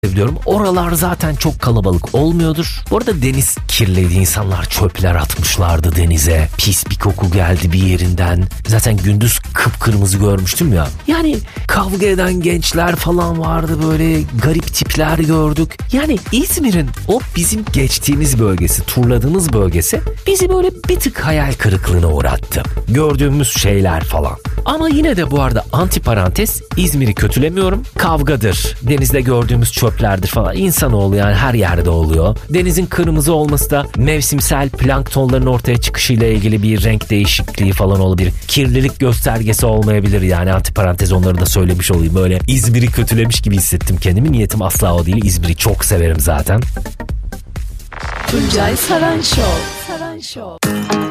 biliyorum. Oralar zaten çok kalabalık olmuyordur. Bu arada deniz kirliydi. İnsanlar çöpler atmışlardı denize. Pis bir koku geldi bir yerinden. Zaten gündüz kıpkırmızı görmüştüm ya. Yani kavga eden gençler falan vardı, böyle garip tipler gördük. Yani İzmir'in o bizim geçtiğimiz bölgesi, turladığımız bölgesi bizi böyle bir tık hayal kırıklığına uğrattı. Gördüğümüz şeyler falan. Ama yine de bu arada antiparantez, İzmir'i kötülemiyorum. Kavgadır, denizde gördüğümüz çöplerdir falan. İnsanoğlu yani her yerde oluyor. Denizin kırmızı olması da mevsimsel planktonların ortaya çıkışıyla ilgili bir renk değişikliği falan olabilir. Kirlilik göstergesi olmayabilir yani, antiparantez onları da söylemiş olayım. Böyle İzmir'i kötülemiş gibi hissettim kendimi. Niyetim asla o değil. İzmir'i çok severim zaten. Tuncay Saran Show.